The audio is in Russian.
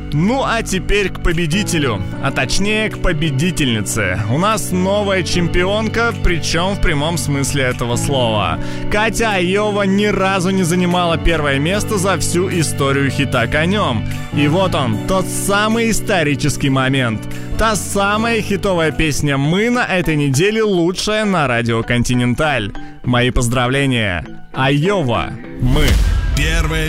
Ну а теперь к победителю, а точнее к победительнице. У нас новая чемпионка, причем в прямом смысле этого слова. Катя Айова ни разу не занимала первое место за всю историю хита «Конем». И вот он, тот самый исторический момент. Та самая хитовая песня «Мы» на этой неделе лучшая на радио «Континенталь». Мои поздравления. Айова, «Мы». Первое